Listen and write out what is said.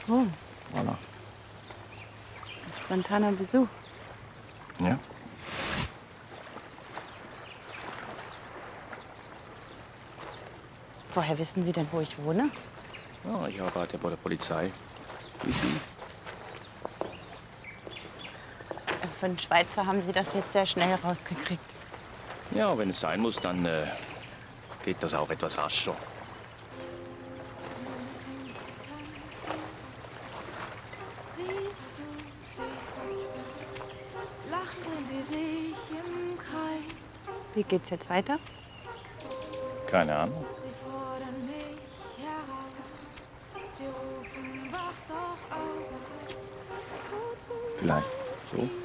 Oh, Voilà. spontaner Besuch. Ja. Woher wissen Sie denn, wo ich wohne? Ja, ich arbeite bei der Polizei. Wie Sie? Für einen Schweizer haben Sie das jetzt sehr schnell rausgekriegt. Ja, wenn es sein muss, dann geht das auch etwas rascher. Meine Ängste tanzen, siehst du sie? Lachend drehen sie sich im Kreis. Wie geht's jetzt weiter? Keine Ahnung. Sie fordern mich heraus. Sie rufen, wach doch auf. Gut zu Vielleicht sein so. wie